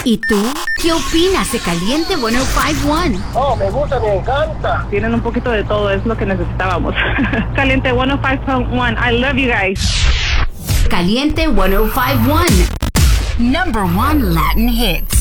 ¿Y tú? ¿Qué opinas de Caliente 105.1? Oh, me gusta, me encanta. Tienen un poquito de todo, es lo que necesitábamos. Caliente 105.1, I love you guys. Caliente 105.1, #1 Latin hits.